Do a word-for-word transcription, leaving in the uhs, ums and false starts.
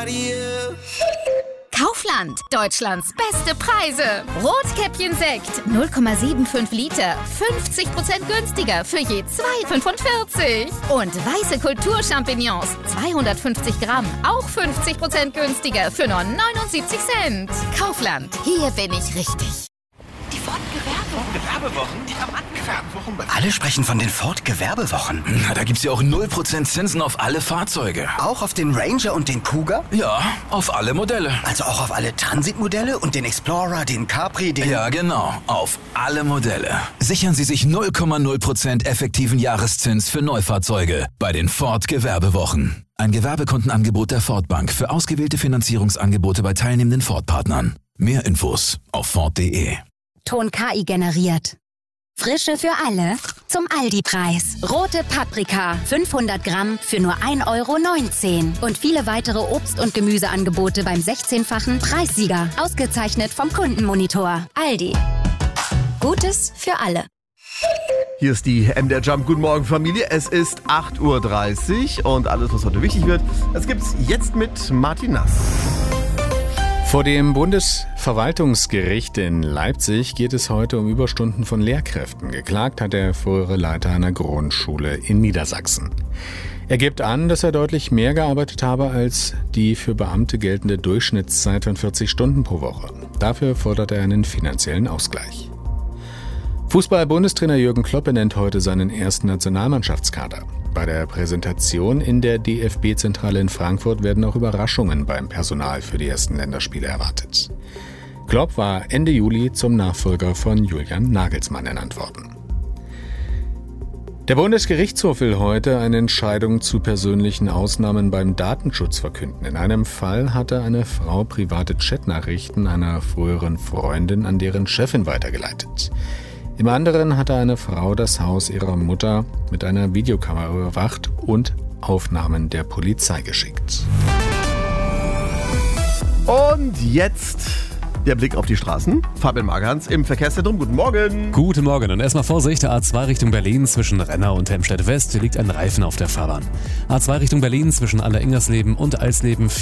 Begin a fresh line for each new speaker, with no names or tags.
Kaufland, Deutschlands beste Preise. Rotkäppchen-Sekt, null Komma fünfundsiebzig Liter, fünfzig Prozent günstiger für je zwei Komma fünfundvierzig. Und weiße Kulturchampignons, zweihundertfünfzig Gramm, auch fünfzig Prozent günstiger für nur neunundsiebzig Cent. Kaufland, hier bin ich richtig.
Die Ford-Gewerbewochen.
Gewerbewochen? Die Gewerbewochen?
Alle sprechen von den Ford-Gewerbewochen.
Na, da gibt's ja auch null Prozent Zinsen auf alle Fahrzeuge.
Auch auf den Ranger und den Cougar?
Ja, auf alle Modelle.
Also auch auf alle Transit-Modelle und den Explorer, den Capri, den...
Ja, genau. Auf alle Modelle. Sichern Sie sich null Komma null Prozent effektiven Jahreszins für Neufahrzeuge bei den Ford-Gewerbewochen. Ein Gewerbekundenangebot der Ford Bank für ausgewählte Finanzierungsangebote bei teilnehmenden Ford-Partnern. Mehr Infos auf Ford punkt de.
Ton K I generiert. Frische für alle zum Aldi-Preis. Rote Paprika, fünfhundert Gramm für nur ein Euro neunzehn. Und viele weitere Obst- und Gemüseangebote beim sechzehnfachen Preissieger. Ausgezeichnet vom Kundenmonitor. Aldi. Gutes für alle.
Hier ist die M D R Jump. Guten Morgen, Familie. Es ist acht Uhr dreißig und alles, was heute wichtig wird, das gibt's jetzt mit Martin Nass.
Vor dem Bundesverwaltungsgericht in Leipzig geht es heute um Überstunden von Lehrkräften. Geklagt hat der frühere Leiter einer Grundschule in Niedersachsen. Er gibt an, dass er deutlich mehr gearbeitet habe als die für Beamte geltende Durchschnittszeit von vierzig Stunden pro Woche. Dafür fordert er einen finanziellen Ausgleich. Fußball-Bundestrainer Jürgen Klopp benennt heute seinen ersten Nationalmannschaftskader. Bei der Präsentation in der D F B-Zentrale in Frankfurt werden auch Überraschungen beim Personal für die ersten Länderspiele erwartet. Klopp war Ende Juli zum Nachfolger von Julian Nagelsmann ernannt worden. Der Bundesgerichtshof will heute eine Entscheidung zu persönlichen Ausnahmen beim Datenschutz verkünden. In einem Fall hatte eine Frau private Chatnachrichten einer früheren Freundin an deren Chefin weitergeleitet. Im anderen hatte eine Frau das Haus ihrer Mutter mit einer Videokamera überwacht und Aufnahmen der Polizei geschickt.
Und jetzt der Blick auf die Straßen. Fabian Magerhans im Verkehrszentrum. Guten Morgen.
Guten Morgen und erstmal Vorsicht, A zwei Richtung Berlin zwischen Renner und Helmstedt West liegt ein Reifen auf der Fahrbahn. A zwei Richtung Berlin zwischen Aller-Ingersleben und Eisleben